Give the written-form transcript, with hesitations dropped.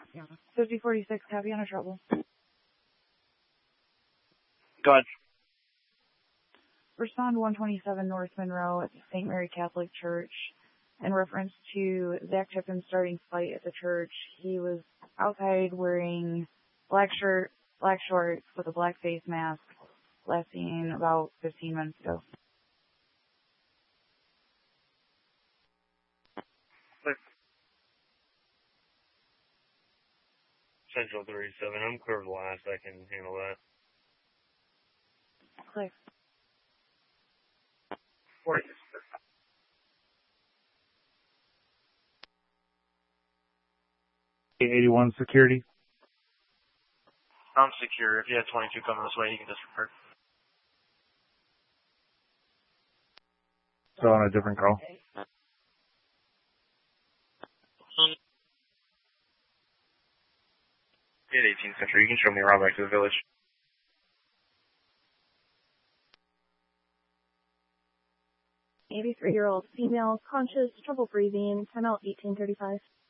5046, copy on a trouble. Go ahead. Respond 127 North Monroe at the St. Mary Catholic Church. In reference to Zach Tippin's starting fight at the church, he was outside wearing black shirt, black shorts with a black face mask, last seen about 15 minutes ago. Central 37, I'm clear for last, I can handle that. Click. 46. 81 security. I'm secure. If you have 22 coming this way, you can disregard. So on a different call. At 18 Central, you can show me around back to the village. An 83-year-old female, conscious, trouble breathing, 10 out 1835.